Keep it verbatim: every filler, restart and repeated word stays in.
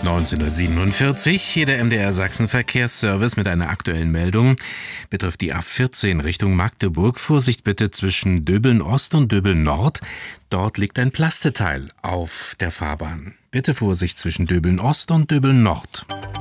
neunzehn Uhr siebenundvierzig. Hier der M D R Sachsen Verkehrsservice mit einer aktuellen Meldung. Betrifft die A vierzehn Richtung Magdeburg. Vorsicht bitte zwischen Döbeln Ost und Döbeln Nord. Dort liegt ein Plasteteil auf der Fahrbahn. Bitte Vorsicht zwischen Döbeln Ost und Döbeln Nord.